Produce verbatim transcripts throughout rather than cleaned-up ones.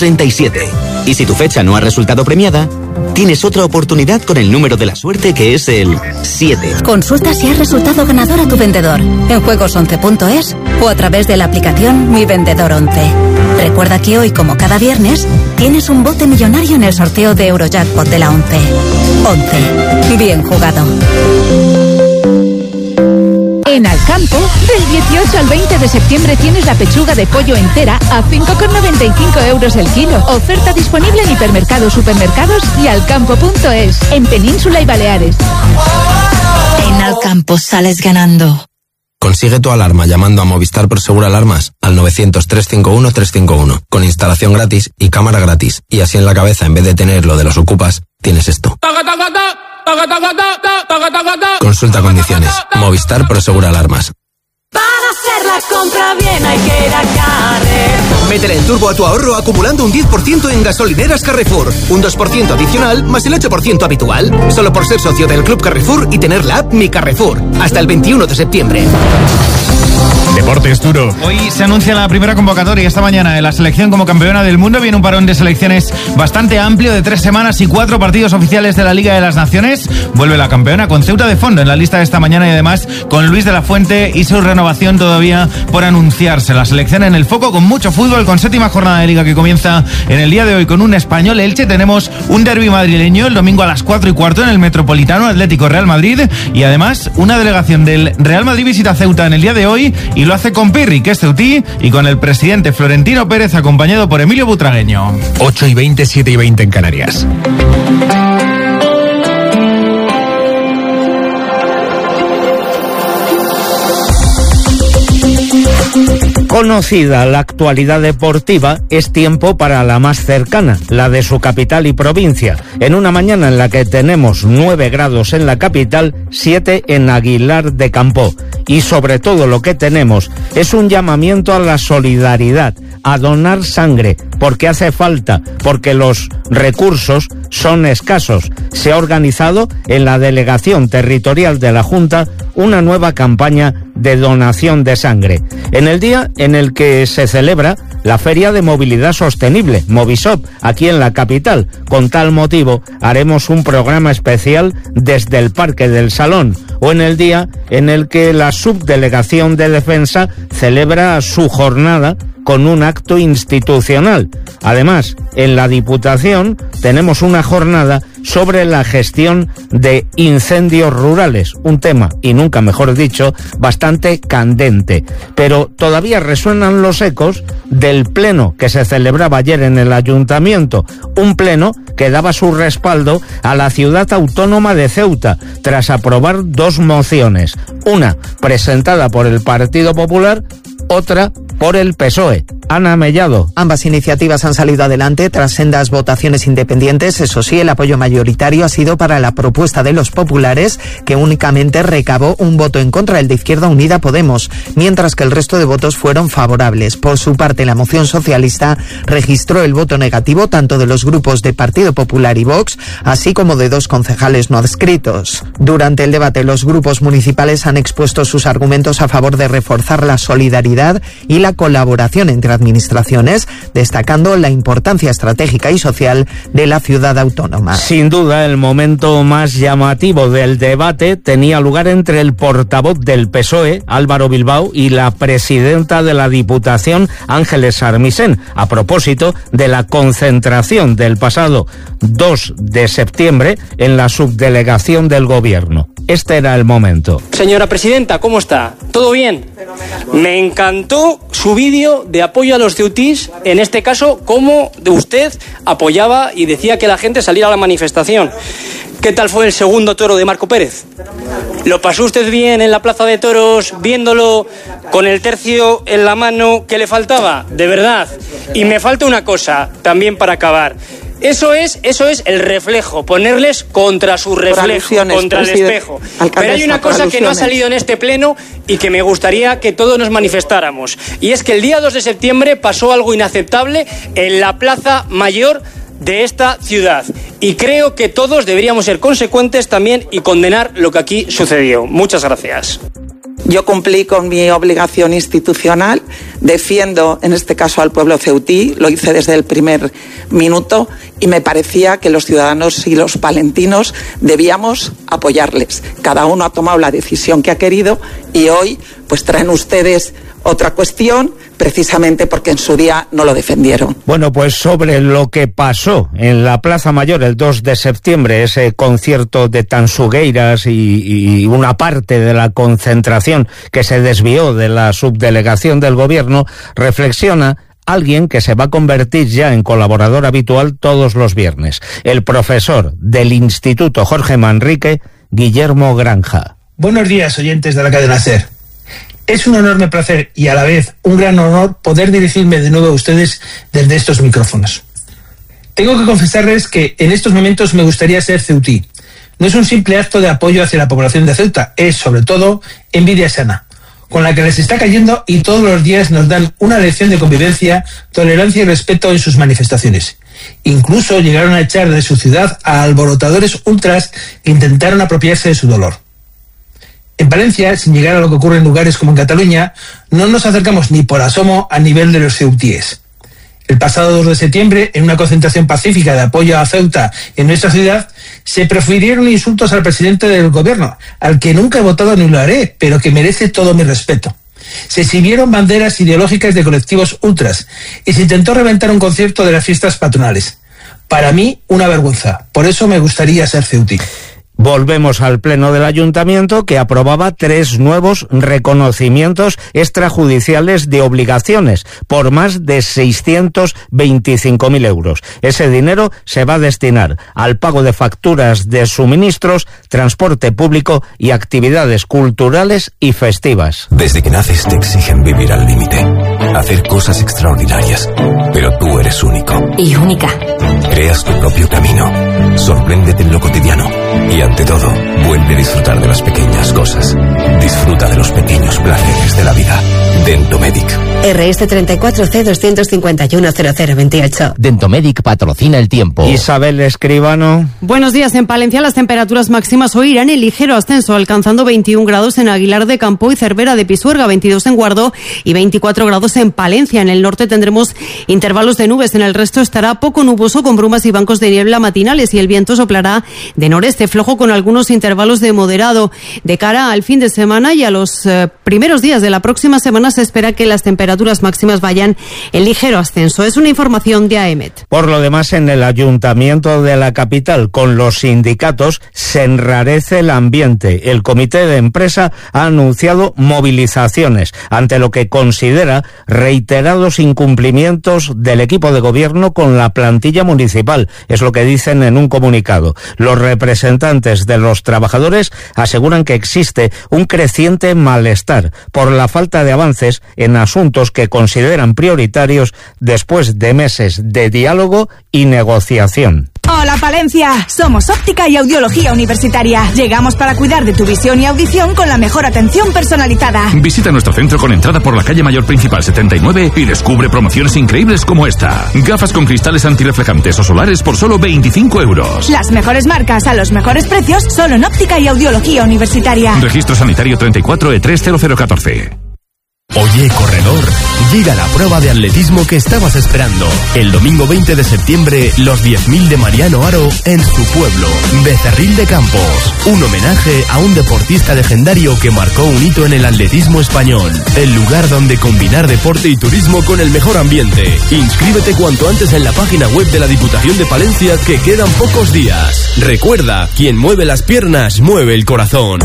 treinta y siete. Y si tu fecha no ha resultado premiada, tienes otra oportunidad con el número de la suerte, que es el siete. Consulta si has resultado ganador a tu vendedor en juegos once punto es o a través de la aplicación Mi Vendedor once. Recuerda que hoy, como cada viernes, tienes un bote millonario en el sorteo de Eurojackpot de la once. once. Bien jugado. En Alcampo, del dieciocho al veinte de septiembre tienes la pechuga de pollo entera a cinco con noventa y cinco euros el kilo. Oferta disponible en hipermercados, supermercados y alcampo punto es, en Península y Baleares. En Alcampo sales ganando. Consigue tu alarma llamando a Movistar Prosegur Alarmas al novecientos, trescientos cincuenta y uno, trescientos cincuenta y uno, con instalación gratis y cámara gratis. Y así en la cabeza, en vez de tener lo de los ocupas, tienes esto. Consulta condiciones. Movistar Prosegur Alarmas. Para hacer la compra bien hay que ir a Carrefour. Métele en turbo a tu ahorro acumulando un diez por ciento en gasolineras Carrefour. Un dos por ciento adicional más el ocho por ciento habitual. Solo por ser socio del Club Carrefour y tener la app Mi Carrefour. Hasta el veintiuno de septiembre. Deportes duro. Hoy se anuncia la primera convocatoria esta mañana de la selección como campeona del mundo. Viene un parón de selecciones bastante amplio de tres semanas y cuatro partidos oficiales de la Liga de las Naciones. Vuelve la campeona con Ceuta de fondo en la lista de esta mañana y además con Luis de la Fuente y su renovación todavía por anunciarse. La selección en el foco con mucho fútbol, con séptima jornada de Liga que comienza en el día de hoy con un Español Elche. Tenemos un derbi madrileño el domingo a las cuatro y cuarto en el Metropolitano, Atlético Real Madrid, y además una delegación del Real Madrid visita Ceuta en el día de hoy y lo hace con Pirri, que es ceutí, y con el presidente Florentino Pérez acompañado por Emilio Butragueño. ocho y veinte, siete y veinte en Canarias. Conocida la actualidad deportiva, es tiempo para la más cercana, la de su capital y provincia. En una mañana en la que tenemos nueve grados en la capital, siete en Aguilar de Campoo. Y sobre todo lo que tenemos es un llamamiento a la solidaridad, a donar sangre, porque hace falta, porque los recursos son escasos. Se ha organizado en la Delegación Territorial de la Junta una nueva campaña de donación de sangre. En el día en el que se celebra la Feria de Movilidad Sostenible, Movisop, aquí en la capital. Con tal motivo, haremos un programa especial desde el Parque del Salón, o en el día en el que la Subdelegación de Defensa celebra su jornada con un acto institucional. Además, en la Diputación tenemos una jornada sobre la gestión de incendios rurales, un tema, y nunca mejor dicho, bastante candente. Pero todavía resuenan los ecos del pleno que se celebraba ayer en el Ayuntamiento, un pleno que daba su respaldo a la ciudad autónoma de Ceuta, tras aprobar dos mociones, una presentada por el Partido Popular, otra por el P S O E. Ana Mellado. Ambas iniciativas han salido adelante tras sendas votaciones independientes. Eso sí, el apoyo mayoritario ha sido para la propuesta de los populares, que únicamente recabó un voto en contra, el de Izquierda Unida Podemos, mientras que el resto de votos fueron favorables. Por su parte, la moción socialista registró el voto negativo tanto de los grupos de Partido Popular y Vox, así como de dos concejales no adscritos. Durante el debate, los grupos municipales han expuesto sus argumentos a favor de reforzar la solidaridad y la colaboración entre administraciones, destacando la importancia estratégica y social de la ciudad autónoma. Sin duda, el momento más llamativo del debate tenía lugar entre el portavoz del P S O E, Álvaro Bilbao, y la presidenta de la Diputación, Ángeles Armisen, a propósito de la concentración del pasado dos de septiembre en la subdelegación del Gobierno. Este era el momento. Señora presidenta, ¿cómo está? ¿Todo bien? Me encantó su vídeo de apoyo a los ceutís, en este caso, cómo usted apoyaba y decía que la gente saliera a la manifestación. ¿Qué tal fue el segundo toro de Marco Pérez? ¿Lo pasó usted bien en la plaza de toros, viéndolo con el tercio en la mano que le faltaba? De verdad. Y me falta una cosa, también para acabar. Eso es, eso es el reflejo, ponerles contra su reflejo, contra el espejo. Pero hay una cosa que no ha salido en este pleno y que me gustaría que todos nos manifestáramos. Y es que el día dos de septiembre pasó algo inaceptable en la Plaza Mayor de esta ciudad. Y creo que todos deberíamos ser consecuentes también y condenar lo que aquí sucedió. Muchas gracias. Yo cumplí con mi obligación institucional, defiendo en este caso al pueblo ceutí, lo hice desde el primer minuto y me parecía que los ciudadanos y los palentinos debíamos apoyarles. Cada uno ha tomado la decisión que ha querido y hoy pues traen ustedes otra cuestión, precisamente porque en su día no lo defendieron. Bueno, pues sobre lo que pasó en la Plaza Mayor el dos de septiembre, ese concierto de Tansugueiras y, y una parte de la concentración que se desvió de la subdelegación del gobierno, reflexiona alguien que se va a convertir ya en colaborador habitual todos los viernes, el profesor del Instituto Jorge Manrique, Guillermo Granja. Buenos días, oyentes de la cadena SER. Es un enorme placer y a la vez un gran honor poder dirigirme de nuevo a ustedes desde estos micrófonos. Tengo que confesarles que en estos momentos me gustaría ser ceutí. No es un simple acto de apoyo hacia la población de Ceuta, es sobre todo envidia sana, con la que les está cayendo y todos los días nos dan una lección de convivencia, tolerancia y respeto en sus manifestaciones. Incluso llegaron a echar de su ciudad a alborotadores ultras que intentaron apropiarse de su dolor. En Palencia, sin llegar a lo que ocurre en lugares como en Cataluña, no nos acercamos ni por asomo al nivel de los ceutíes. El pasado dos de septiembre, en una concentración pacífica de apoyo a Ceuta en nuestra ciudad, se profirieron insultos al presidente del gobierno, al que nunca he votado ni lo haré, pero que merece todo mi respeto. Se exhibieron banderas ideológicas de colectivos ultras y se intentó reventar un concierto de las fiestas patronales. Para mí, una vergüenza. Por eso me gustaría ser ceutí. Volvemos al Pleno del Ayuntamiento, que aprobaba tres nuevos reconocimientos extrajudiciales de obligaciones por más de seiscientos veinticinco mil euros. Ese dinero se va a destinar al pago de facturas de suministros, transporte público y actividades culturales y festivas. Desde que naces te exigen vivir al límite, hacer cosas extraordinarias, pero tú eres único. Y única. Creas tu propio camino, sorpréndete en lo cotidiano y ante todo, vuelve a disfrutar de las pequeñas cosas. Disfruta de los pequeños placeres de la vida. Dentomedic. R S treinta y cuatro C doscientos cincuenta y uno cero cero veintiocho. Dentomedic patrocina el tiempo. Isabel Escribano. Buenos días. En Palencia las temperaturas máximas hoy irán en ligero ascenso, alcanzando veintiún grados en Aguilar de Campo y Cervera de Pisuerga, veintidós en Guardo y veinticuatro grados en Palencia. En el norte tendremos intervalos de nubes, en el resto estará poco nuboso con brumas y bancos de niebla matinales y el viento soplará de noreste flojo con algunos intervalos de moderado. De cara al fin de semana y a los eh, primeros días de la próxima semana se espera que las temperaturas máximas vayan en ligero ascenso. Es una información de A E M E T. Por lo demás, en el Ayuntamiento de la capital, con los sindicatos, se enrarece el ambiente. El comité de empresa ha anunciado movilizaciones ante lo que considera reiterados incumplimientos del equipo de gobierno con la plantilla municipal. Es lo que dicen en un comunicado. Los representantes de los trabajadores aseguran que existe un creciente malestar por la falta de avances en asuntos que consideran prioritarios después de meses de diálogo y negociación. Hola Palencia, somos Óptica y Audiología Universitaria. Llegamos para cuidar de tu visión y audición con la mejor atención personalizada. Visita nuestro centro con entrada por la calle Mayor Principal setenta y nueve y descubre promociones increíbles como esta. Gafas con cristales antirreflejantes o solares por solo veinticinco euros. Las mejores marcas a los mejores precios solo en Óptica y Audiología Universitaria. Registro sanitario treinta y cuatro E tres cero cero catorce. Oye, corredor, llega la prueba de atletismo que estabas esperando. El domingo veinte de septiembre, los diez mil de Mariano Haro en su pueblo, Becerril de Campos. Un homenaje a un deportista legendario que marcó un hito en el atletismo español. El lugar donde combinar deporte y turismo con el mejor ambiente. Inscríbete cuanto antes en la página web de la Diputación de Palencia, que quedan pocos días. Recuerda, quien mueve las piernas, mueve el corazón.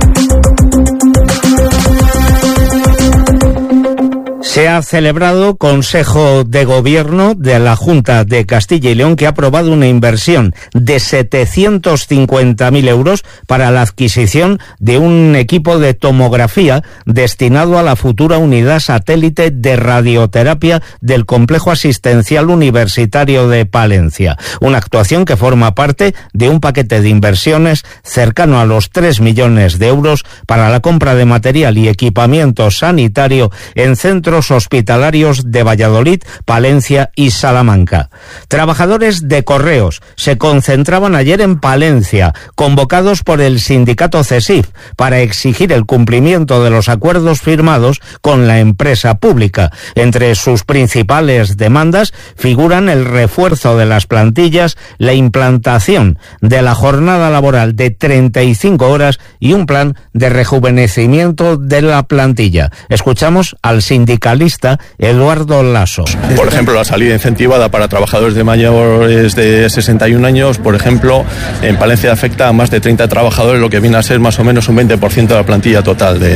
Se ha celebrado Consejo de Gobierno de la Junta de Castilla y León, que ha aprobado una inversión de setecientos cincuenta mil euros para la adquisición de un equipo de tomografía destinado a la futura unidad satélite de radioterapia del Complejo Asistencial Universitario de Palencia. Una actuación que forma parte de un paquete de inversiones cercano a los tres millones de euros para la compra de material y equipamiento sanitario en centros centros hospitalarios de Valladolid, Palencia y Salamanca. Trabajadores de Correos se concentraban ayer en Palencia, convocados por el sindicato CESIF, para exigir el cumplimiento de los acuerdos firmados con la empresa pública. Entre sus principales demandas figuran el refuerzo de las plantillas, la implantación de la jornada laboral de treinta y cinco horas y un plan de rejuvenecimiento de la plantilla. Escuchamos al sindicalista Eduardo Lasso. Por ejemplo, la salida incentivada para trabajadores de mayores de sesenta y un años, por ejemplo, en Palencia afecta a más de treinta trabajadores, lo que viene a ser más o menos un veinte por ciento de la plantilla total de,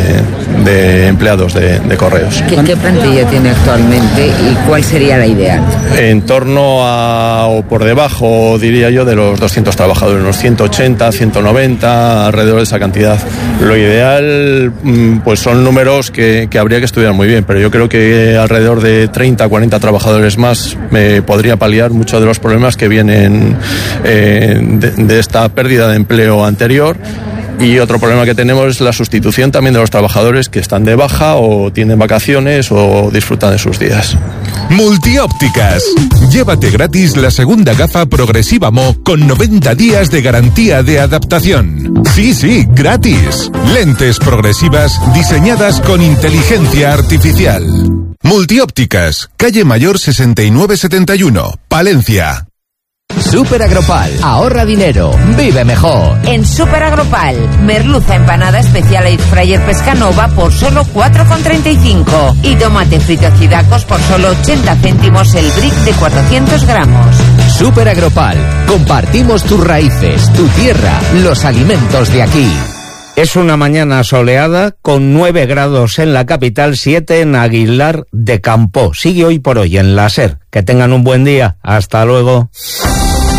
de empleados de, de Correos. ¿Qué, ¿Qué plantilla tiene actualmente y cuál sería la ideal? En torno a, o por debajo, diría yo, de los doscientos trabajadores, unos ciento ochenta, ciento noventa, alrededor de esa cantidad. Lo ideal, pues son números que, que habría que estudiar muy bien, pero yo creo que alrededor de treinta, cuarenta trabajadores más me podría paliar muchos de los problemas que vienen eh, de, de esta pérdida de empleo anterior. Y otro problema que tenemos es la sustitución también de los trabajadores que están de baja o tienen vacaciones o disfrutan de sus días. Multiópticas. Llévate gratis la segunda gafa progresiva Mo con noventa días de garantía de adaptación. Sí, sí, gratis. Lentes progresivas diseñadas con inteligencia artificial. Multiópticas, calle Mayor sesenta y nueve setenta y uno, Palencia. Super Agropal, ahorra dinero, vive mejor. En Super Agropal, merluza empanada especial Air Fryer Pescanova por solo cuatro con treinta y cinco y tomate frito Cidacos por solo ochenta céntimos el brick de cuatrocientos gramos. Super Agropal, compartimos tus raíces, tu tierra, los alimentos de aquí. Es una mañana soleada con nueve grados en la capital, siete en Aguilar de Campoo. Sigue hoy por hoy en la SER. Que tengan un buen día. Hasta luego.